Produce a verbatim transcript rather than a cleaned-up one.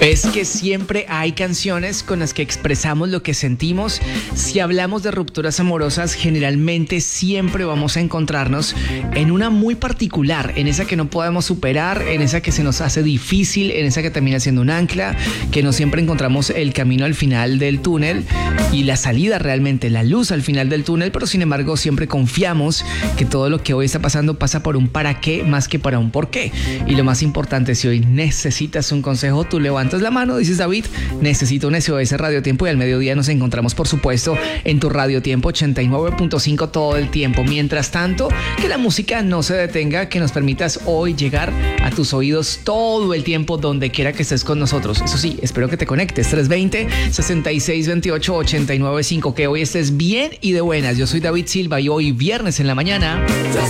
Es que siempre hay canciones con las que expresamos lo que sentimos. Si hablamos de rupturas amorosas, generalmente siempre vamos a encontrarnos en una muy particular, en esa que no podemos superar, en esa que se nos hace difícil, en esa que termina siendo un ancla, que no siempre encontramos el camino al final del túnel y la salida realmente, la luz al final del túnel, pero sin embargo siempre confiamos que todo lo que hoy está pasando pasa por un para qué más que para un por qué. Y lo más importante, si hoy necesitas un consejo, tú levantas la mano, dices: David, necesito un S O S Radio Tiempo, y al mediodía nos encontramos, por supuesto, en tu Radio Tiempo ochenta y nueve punto cinco todo el tiempo. Mientras tanto, que la música no se detenga, que nos permitas hoy llegar a tus oídos todo el tiempo, donde quiera que estés con nosotros. Eso sí, espero que te conectes. tres dos cero, seis seis dos ocho, ocho nueve cinco. Que hoy estés bien y de buenas. Yo soy David Silva y hoy viernes en la mañana